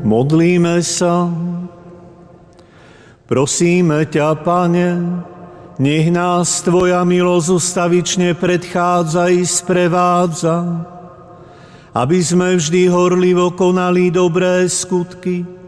Modlíme sa. Prosíme ťa, Pane, nech nás Tvoja milosť ustavične predchádza i sprevádza, aby sme vždy horlivo konali dobré skutky